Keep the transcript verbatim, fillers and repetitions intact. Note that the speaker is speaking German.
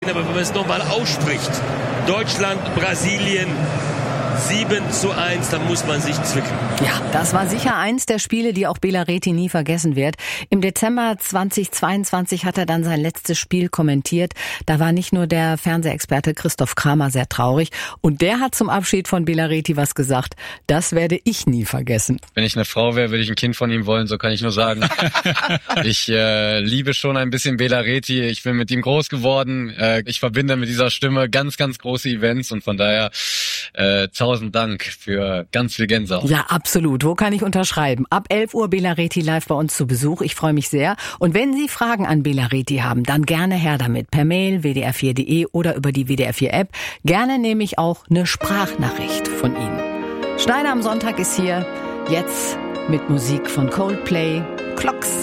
Unentschieden, aber wenn man es nochmal ausspricht, Deutschland, Brasilien, sieben zu eins, da muss man sich zwicken. Ja, das war sicher eins der Spiele, die auch Bela Reti nie vergessen wird. Im Dezember zweitausendzweiundzwanzig hat er dann sein letztes Spiel kommentiert. Da war nicht nur der Fernsehexperte Christoph Kramer sehr traurig. Und der hat zum Abschied von Bela Reti was gesagt. Das werde ich nie vergessen. Wenn ich eine Frau wäre, würde ich ein Kind von ihm wollen, so kann ich nur sagen. Ich äh, liebe schon ein bisschen Bela Reti. Ich bin mit ihm groß geworden. Äh, ich verbinde mit dieser Stimme ganz, ganz große Events und von daher äh, tausend Dank für ganz viel Gänsehaut. Ja, absolut. Wo kann ich unterschreiben? Ab elf Uhr Bela Reti live bei uns zu Besuch. Ich freue mich sehr. Und wenn Sie Fragen an Bela Reti haben, dann gerne her damit. Per Mail w d r vier punkt d e oder über die W D R vier App. Gerne nehme ich auch eine Sprachnachricht von Ihnen. Schneider am Sonntag ist hier. Jetzt mit Musik von Coldplay. Clocks.